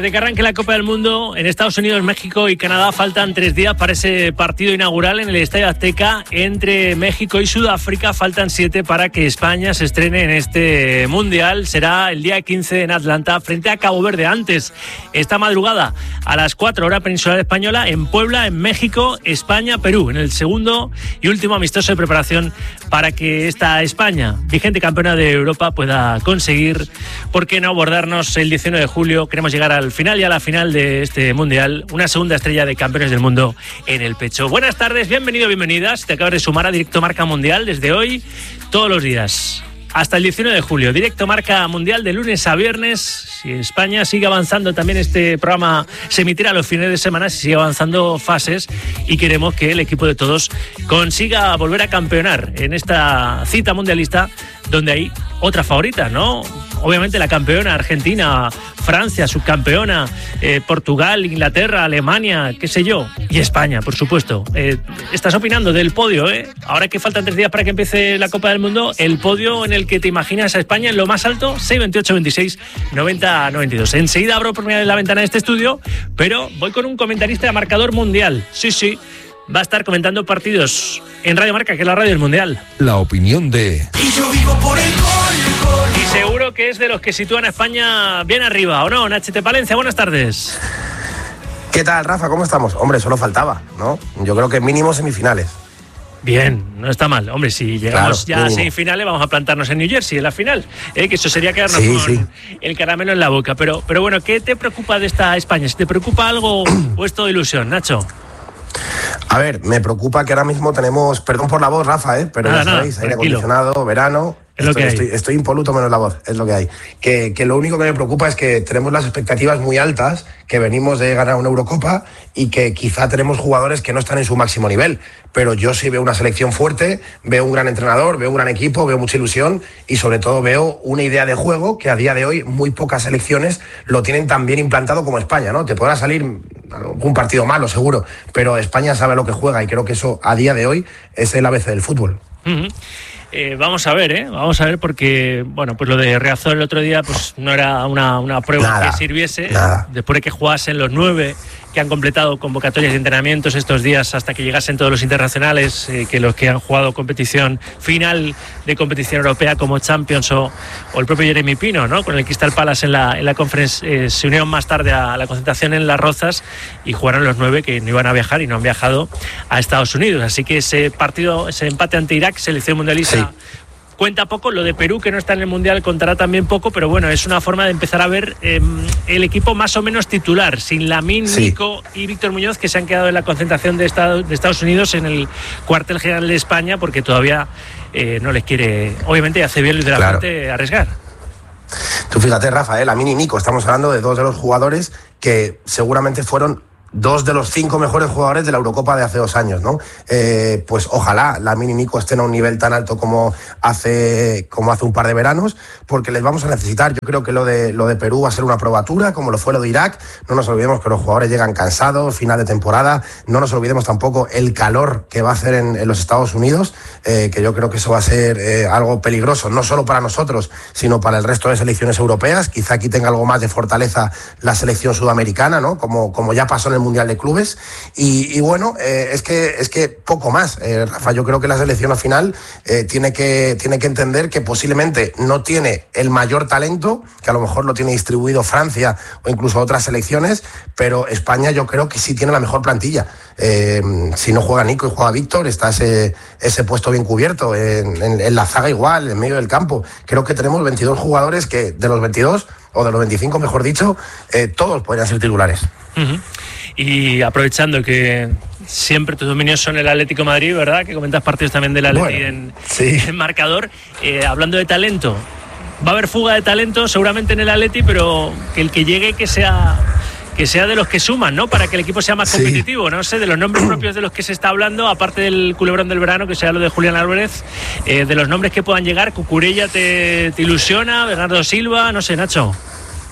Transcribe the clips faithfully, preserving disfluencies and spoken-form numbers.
días de que arranque la Copa del Mundo en Estados Unidos, México y Canadá. Faltan tres días para ese partido inaugural en el Estadio Azteca entre México y Sudáfrica. Faltan siete para que España se estrene en este Mundial. Será el día quince en Atlanta frente a Cabo Verde. Antes, esta madrugada a las cuatro hora peninsular española en Puebla, en México, España, Perú, en el segundo y último amistoso de preparación para que esta España, vigente campeona de Europa, pueda conseguir, ¿por qué no abordarnos el diecinueve de julio? Queremos llegar al final y a la final de este Mundial, una segunda estrella de campeones del mundo en el pecho. Buenas tardes, bienvenido, bienvenidas. Te acabas de sumar a Directo Marca Mundial desde hoy, todos los días, hasta el diecinueve de julio. Directo Marca Mundial de lunes a viernes. Si España sigue avanzando, también este programa se emitirá los fines de semana, si sigue avanzando fases, y queremos que el equipo de todos consiga volver a campeonar en esta cita mundialista donde hay otras favoritas, ¿no? Obviamente la campeona Argentina, Francia, subcampeona, eh, Portugal, Inglaterra, Alemania, qué sé yo, y España, por supuesto. Eh, estás opinando del podio, ¿eh? Ahora que faltan tres días para que empiece la Copa del Mundo, el podio en el que te imaginas a España en lo más alto, seis veintiocho veintiséis noventa noventa y dos. Enseguida abro por primera vez la ventana de este estudio, pero voy con un comentarista de marcador mundial. Sí, sí, va a estar comentando partidos en Radio Marca, que es la radio del Mundial. La opinión de... Y yo vivo por el gol, gol. Y seguro que es de los que sitúan a España bien arriba, ¿o no? Nachete Palencia, buenas tardes. ¿Qué tal, Rafa? ¿Cómo estamos? Hombre, solo faltaba, ¿no? Yo creo que mínimo semifinales. Bien, no está mal. Hombre, si llegamos Claro, ya mínimo. a semifinales, vamos a plantarnos en New Jersey en la final, ¿eh? Que eso sería quedarnos Sí, con sí. el caramelo en la boca. Pero, pero bueno, ¿qué te preocupa de esta España? ¿Si te preocupa algo o es todo ilusión, Nacho? A ver, me preocupa que ahora mismo tenemos, perdón por la voz, Rafa, ¿eh? pero Nada, ya sabéis, nada, aire tranquilo. acondicionado, verano. Es lo estoy, que hay. estoy, estoy impoluto menos la voz, es lo que hay. Que, que lo único que me preocupa es que tenemos las expectativas muy altas, que venimos de ganar una Eurocopa y que quizá tenemos jugadores que no están en su máximo nivel. Pero yo sí veo una selección fuerte, veo un gran entrenador, veo un gran equipo, veo mucha ilusión y sobre todo veo una idea de juego que a día de hoy muy pocas selecciones lo tienen tan bien implantado como España, ¿no? Te podrá salir un partido malo, seguro, pero España sabe lo que juega y creo que eso a día de hoy es el A B C del fútbol. Uh-huh. Eh, vamos a ver, ¿eh? Vamos a ver, porque, bueno, pues lo de Riazor el otro día pues no era una, una prueba Nada, que sirviese. nada. Después de que jugasen los nueve que han completado convocatorias de entrenamientos estos días hasta que llegasen todos los internacionales, eh, que los que han jugado competición final de competición europea como Champions o, o el propio Jeremy Pino, ¿no? Con el Crystal Palace en la, en la conference, eh, se unieron más tarde a la concentración en Las Rozas y jugaron los nueve que no iban a viajar y no han viajado a Estados Unidos. Así que ese partido, ese empate ante Irak, selección mundialista, Sí. cuenta poco. Lo de Perú, que no está en el Mundial, contará también poco, pero bueno, es una forma de empezar a ver eh, el equipo más o menos titular, sin Lamine, Sí. Nico y Víctor Muñoz, que se han quedado en la concentración de, Estado, de Estados Unidos en el cuartel general de España, porque todavía eh, no les quiere, obviamente hace bien Luis de la Claro. Fuente arriesgar. Tú fíjate, Rafa, ¿eh? Lamine y Nico, estamos hablando de dos de los jugadores que seguramente fueron dos de los cinco mejores jugadores de la Eurocopa de hace dos años, ¿no? Eh, pues ojalá Lamine y Nico estén a un nivel tan alto como hace, como hace un par de veranos, porque les vamos a necesitar. Yo creo que lo de, lo de Perú va a ser una probatura, como lo fue lo de Irak. No nos olvidemos que los jugadores llegan cansados, final de temporada. No nos olvidemos tampoco el calor que va a hacer en, en los Estados Unidos, eh, que yo creo que eso va a ser eh, algo peligroso, no solo para nosotros, sino para el resto de selecciones europeas. Quizá aquí tenga algo más de fortaleza la selección sudamericana, ¿no? Como, como ya pasó en el Mundial de Clubes y, y bueno, eh, es que es que poco más, eh, Rafa. Yo creo que la selección al final eh, tiene que tiene que entender que posiblemente no tiene el mayor talento, que a lo mejor lo tiene distribuido Francia o incluso otras selecciones, pero España yo creo que sí tiene la mejor plantilla. Eh, si no juega Nico y juega Víctor, está ese, ese puesto bien cubierto, en, en, en la zaga igual, en medio del campo. Creo que tenemos veintidós jugadores que de los veintidós, o de los veinticinco mejor dicho, eh, todos podrían ser titulares. Uh-huh. Y aprovechando que siempre tus dominios son el Atlético de Madrid, ¿verdad? Que comentas partidos también del Atlético Bueno, en, sí. en marcador. Eh, hablando de talento, va a haber fuga de talento seguramente en el Atleti, pero que el que llegue que sea que sea de los que suman, ¿no? Para que el equipo sea más Sí. competitivo. No sé, de los nombres propios de los que se está hablando, aparte del culebrón del verano, que sea lo de Julián Álvarez, eh, de los nombres que puedan llegar. Cucurella te, te ilusiona, Bernardo Silva, no sé, Nacho.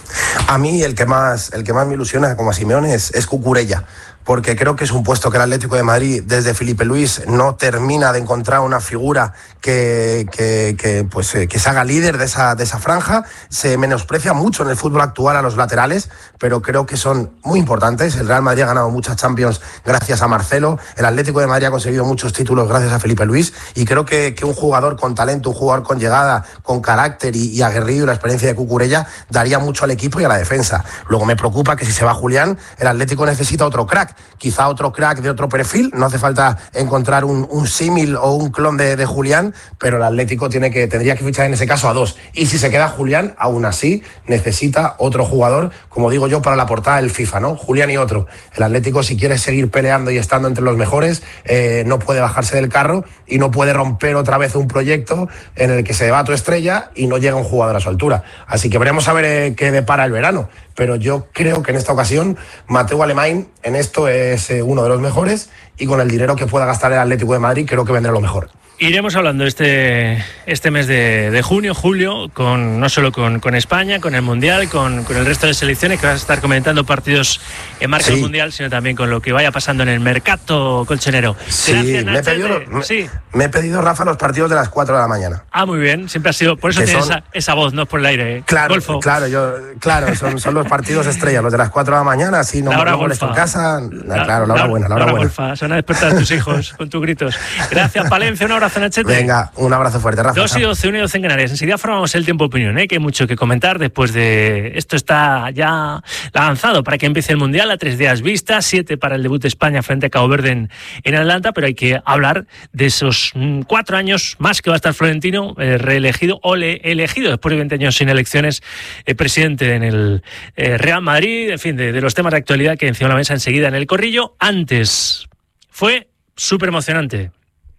A mí el que más, el que más me ilusiona como a Simeone es, es Cucurella, porque creo que es un puesto que el Atlético de Madrid, desde Felipe Luis, no termina de encontrar una figura que, que, que, pues, eh, que se haga líder de esa, de esa franja. Se menosprecia mucho en el fútbol actual a los laterales, pero creo que son muy importantes. El Real Madrid ha ganado muchas Champions gracias a Marcelo, el Atlético de Madrid ha conseguido muchos títulos gracias a Felipe Luis, y creo que, que un jugador con talento, un jugador con llegada, con carácter y, y aguerrido, y la experiencia de Cucurella daría mucho al equipo y a la defensa. Luego me preocupa que si se va Julián, el Atlético necesita otro crack, quizá otro crack de otro perfil. No hace falta encontrar un, un símil o un clon de, de Julián, pero el Atlético tiene que, tendría que fichar en ese caso a dos. Y si se queda Julián, aún así necesita otro jugador, como digo yo, para la portada del FIFA, ¿no? Julián y otro. El Atlético, si quiere seguir peleando y estando entre los mejores, eh, no puede bajarse del carro y no puede romper otra vez un proyecto en el que se va tu estrella y no llega un jugador a su altura. Así que veremos a ver eh, qué depara el verano. Pero yo creo que en esta ocasión Mateu Alemany en esto es eh, uno de los mejores, y con el dinero que pueda gastar el Atlético de Madrid creo que vendrá lo mejor. Iremos hablando este, este mes de, de junio, julio, con no solo con, con España, con el Mundial, con, con el resto de selecciones, que vas a estar comentando partidos en marca sí. del Mundial, sino también con lo que vaya pasando en el mercado colchonero. Sí, Gracias, me, he pedido, de, me, sí. me he pedido, Rafa, los partidos de las cuatro de la mañana. Ah, muy bien, siempre ha sido, por eso tienes son... esa, esa voz, no es por el aire. ¿eh? Claro, Golfo. claro, yo, claro, son, son los partidos estrellas, los de las cuatro de la mañana, así no me molesto en casa. La, claro, la hora buena, la hora buena. Golfa, se van a despertar tus hijos con tus gritos. Gracias, Palencia, un abrazo, Nachete. Venga. Un abrazo fuerte, Rafa. Dos y doce, uno y doce en Canarias. Enseguida formamos el tiempo de opinión, ¿eh? Que hay mucho que comentar después de... Esto está ya avanzado para que empiece el Mundial a tres días vista, siete para el debut de España frente a Cabo Verde en, en Atlanta, pero hay que hablar de esos mm, cuatro años más que va a estar Florentino eh, reelegido o le, elegido después de veinte años sin elecciones, eh, presidente en el eh, Real Madrid, en fin, de, de los temas de actualidad que encima de la mesa enseguida en el corrillo. Antes fue súper emocionante.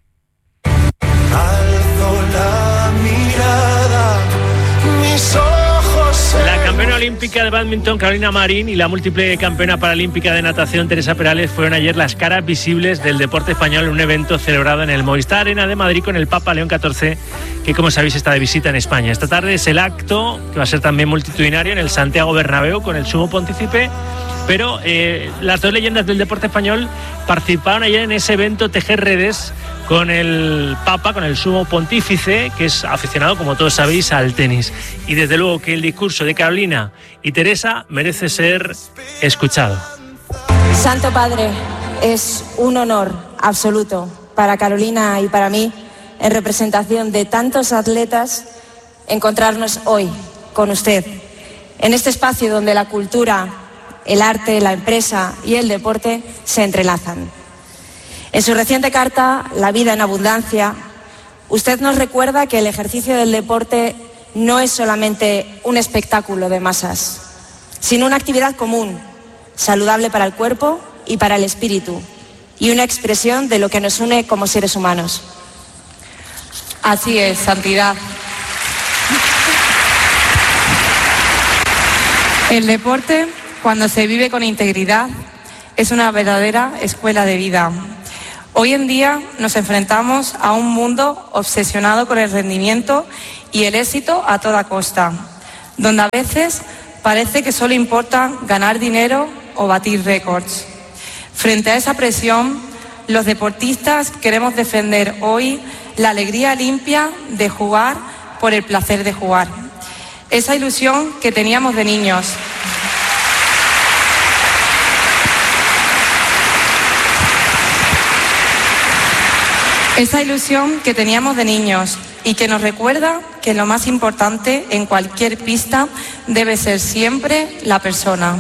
La campeona olímpica de bádminton Carolina Marín y la múltiple campeona paralímpica de natación Teresa Perales fueron ayer las caras visibles del deporte español en un evento celebrado en el Movistar Arena de Madrid con el Papa León catorce, que como sabéis está de visita en España. Esta tarde es el acto, que va a ser también multitudinario, en el Santiago Bernabéu con el Sumo Pontífice. Pero eh, las dos leyendas del deporte español participaron ayer en ese evento Tejer Redes con el Papa, con el Sumo Pontífice, que es aficionado, como todos sabéis, al tenis. Y desde luego que el discurso de Carolina y Teresa merece ser escuchado. Santo Padre, es un honor absoluto para Carolina y para mí, en representación de tantos atletas, encontrarnos hoy con usted, en este espacio donde la cultura, el arte, la empresa y el deporte se entrelazan. En su reciente carta, La vida en abundancia, usted nos recuerda que el ejercicio del deporte no es solamente un espectáculo de masas, sino una actividad común, saludable para el cuerpo y para el espíritu, y una expresión de lo que nos une como seres humanos. Así es, Santidad. El deporte, cuando se vive con integridad, es una verdadera escuela de vida. Hoy en día nos enfrentamos a un mundo obsesionado con el rendimiento y el éxito a toda costa, donde a veces parece que solo importa ganar dinero o batir récords. Frente a esa presión, los deportistas queremos defender hoy la alegría limpia de jugar por el placer de jugar. Esa ilusión que teníamos de niños. Esa ilusión que teníamos de niños y que nos recuerda que lo más importante en cualquier pista debe ser siempre la persona.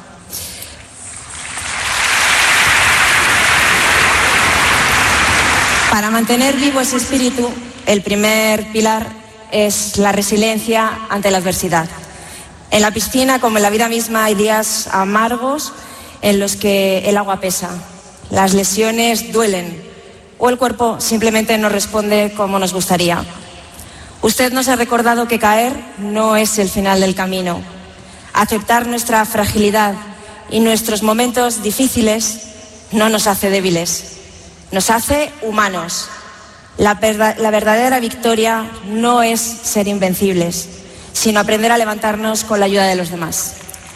Para mantener vivo ese espíritu, el primer pilar es la resiliencia ante la adversidad. En la piscina, como en la vida misma, hay días amargos en los que el agua pesa, las lesiones duelen, o el cuerpo simplemente no responde como nos gustaría. Usted nos ha recordado que caer no es el final del camino. Aceptar nuestra fragilidad y nuestros momentos difíciles no nos hace débiles, nos hace humanos. La, verdad, la verdadera victoria no es ser invencibles, sino aprender a levantarnos con la ayuda de los demás.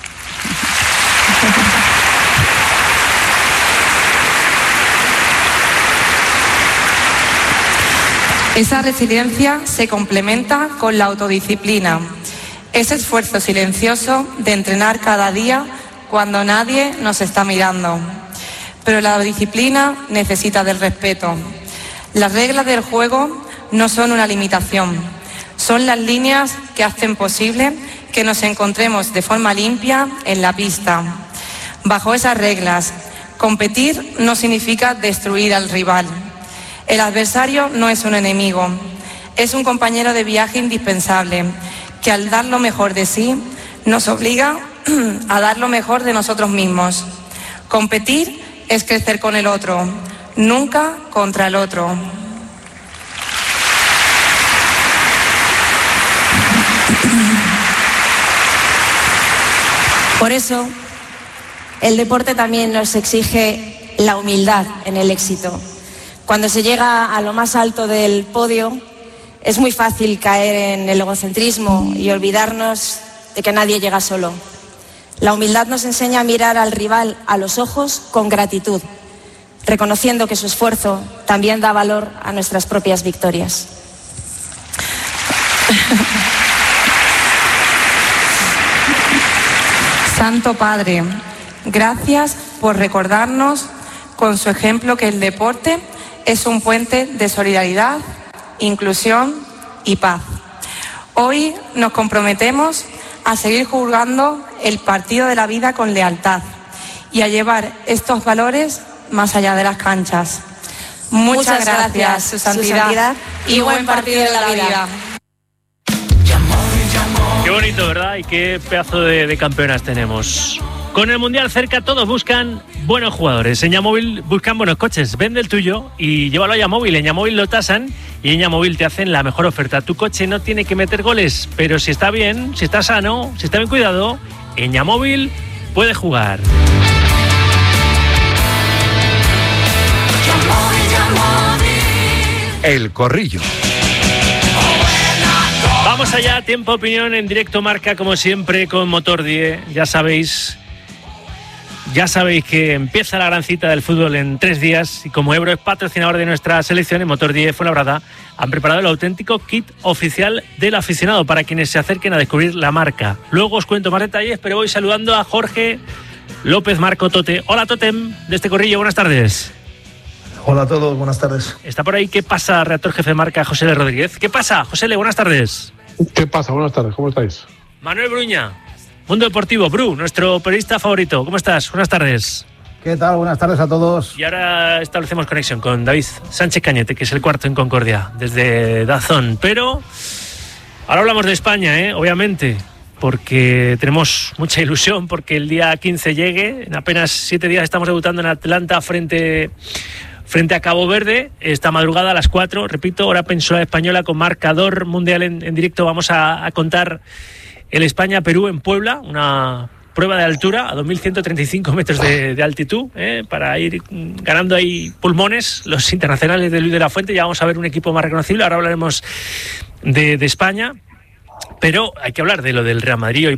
Esa resiliencia se complementa con la autodisciplina, ese esfuerzo silencioso de entrenar cada día cuando nadie nos está mirando. Pero la disciplina necesita del respeto. Las reglas del juego no son una limitación, son las líneas que hacen posible que nos encontremos de forma limpia en la pista. Bajo esas reglas, competir no significa destruir al rival. El adversario no es un enemigo, es un compañero de viaje indispensable que al dar lo mejor de sí nos obliga a dar lo mejor de nosotros mismos. Competir es crecer con el otro, nunca contra el otro. Por eso, el deporte también nos exige la humildad en el éxito. Cuando se llega a lo más alto del podio, es muy fácil caer en el egocentrismo y olvidarnos de que nadie llega solo. La humildad nos enseña a mirar al rival a los ojos con gratitud, reconociendo que su esfuerzo también da valor a nuestras propias victorias. Santo Padre, gracias por recordarnos con su ejemplo que el deporte es un puente de solidaridad, inclusión y paz. Hoy nos comprometemos a seguir jugando el partido de la vida con lealtad y a llevar estos valores más allá de las canchas. Muchas, Muchas gracias, gracias, su santidad, su santidad y buen partido de la vida. Qué bonito, ¿verdad? Y qué pedazo de, de campeonas tenemos. Con el Mundial cerca, todos buscan buenos jugadores. En Yamóvil buscan buenos coches. Vende el tuyo y llévalo a Yamóvil. En Yamóvil lo tasan y en Yamóvil te hacen la mejor oferta. Tu coche no tiene que meter goles, pero si está bien, si está sano, si está bien cuidado, en Yamóvil puede jugar. El Corrillo. Vamos allá, tiempo opinión en directo marca, como siempre, con Motor diez. Ya sabéis, ya sabéis que empieza la gran cita del fútbol en tres días y como Ebro es patrocinador de nuestra selección, en Motor diez Fuenlabrada han preparado el auténtico kit oficial del aficionado para quienes se acerquen a descubrir la marca. Luego os cuento más detalles, pero voy saludando a Jorge López Marco Tote. Hola Totem, de este Corrillo, buenas tardes. Hola a todos, buenas tardes. Está por ahí, ¿qué pasa? Redactor jefe de marca, José L. Rodríguez. ¿Qué pasa, José L.? Buenas tardes. ¿Qué pasa? Buenas tardes, ¿cómo estáis? Manuel Bruña, Mundo Deportivo. Bru, nuestro periodista favorito. ¿Cómo estás? Buenas tardes. ¿Qué tal? Buenas tardes a todos. Y ahora establecemos conexión con David Sánchez Cañete, que es el cuarto en Concordia, desde Dazón. Pero ahora hablamos de España, ¿eh? Obviamente, porque tenemos mucha ilusión, porque el día quince llegue. En apenas siete días estamos debutando en Atlanta frente... Frente a Cabo Verde, esta madrugada a las cuatro, repito, hora peninsular española con marcador mundial en, en directo. Vamos a, a contar el España-Perú en Puebla, una prueba de altura a dos mil ciento treinta y cinco metros de, de altitud, ¿eh? Para ir ganando ahí pulmones los internacionales de Luis de la Fuente. Ya vamos a ver un equipo más reconocible. Ahora hablaremos de, de España, pero hay que hablar de lo del Real Madrid hoy